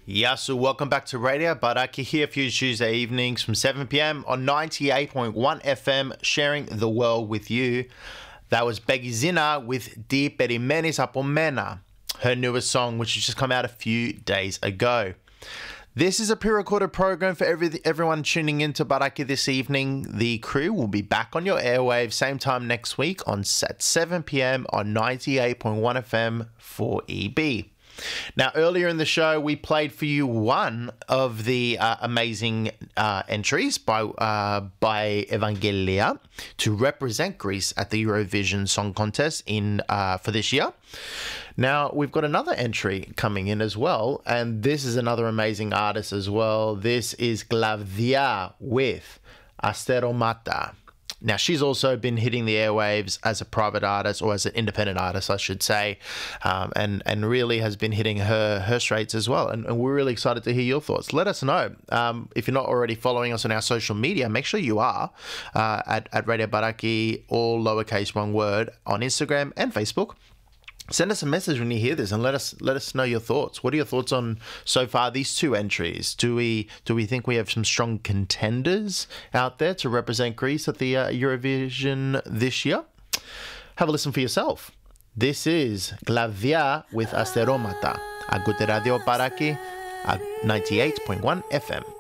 Yasu, welcome back to Radio Baraki here for you Tuesday evenings from 7 p.m. on 98.1 FM, sharing the world with you. That was Becky Zina with Di Perimenis Apomena, her newest song, which has just come out a few days ago. This is a pre-recorded program for everyone tuning into Baraki this evening. The crew will be back on your airwaves same time next week at 7 p.m. on 98.1 FM for EB. Now, earlier in the show, we played for you one of the amazing entries by Evangelia to represent Greece at the Eurovision Song Contest for this year. Now, we've got another entry coming in as well, and this is another amazing artist as well. This is Glavdia with Asteromata. Now, she's also been hitting the airwaves as a private artist, or as an independent artist, I should say, and really has been hitting her straights as well. And we're really excited to hear your thoughts. Let us know. If you're not already following us on our social media, make sure you are at Radio Baraki, all lowercase one word, on Instagram and Facebook. Send us a message when you hear this and let us know your thoughts. What are your thoughts on so far these two entries? Do we think we have some strong contenders out there to represent Greece at the Eurovision this year? Have a listen for yourself. This is Glavdia with Asteromata. Agute Radio Baraki at 98.1 FM.